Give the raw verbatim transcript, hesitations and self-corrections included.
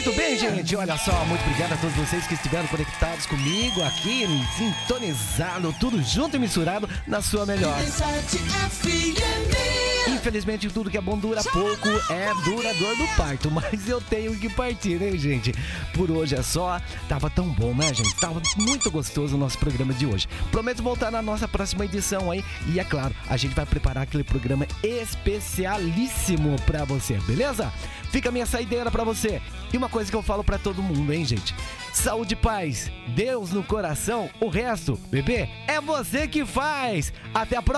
Muito bem, gente, olha só, muito obrigado a todos vocês que estiveram conectados comigo aqui, sintonizado, tudo junto e misturado na sua melhor. Infelizmente tudo que é bom dura pouco, é durador do parto, mas eu tenho que partir, né, gente? Por hoje é só, tava tão bom, né, gente? Tava muito gostoso o nosso programa de hoje. Prometo voltar na nossa próxima edição aí e, é claro, a gente vai preparar aquele programa especialíssimo pra você, beleza? Fica a minha saideira pra você. E uma coisa que eu falo pra todo mundo, hein, gente? Saúde e paz, Deus no coração, o resto, bebê, é você que faz. Até a próxima.